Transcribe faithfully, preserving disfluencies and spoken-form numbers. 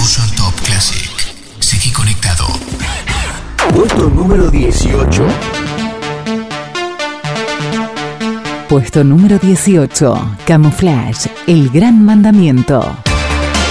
Fusion Top Classic. Seguí conectado. Puesto número dieciocho. Puesto número dieciocho. Camouflage, el gran mandamiento.